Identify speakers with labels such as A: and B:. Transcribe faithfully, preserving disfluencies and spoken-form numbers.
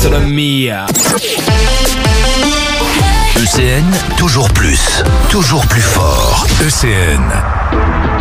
A: Mia.
B: E C N, toujours plus, toujours plus fort. E C N.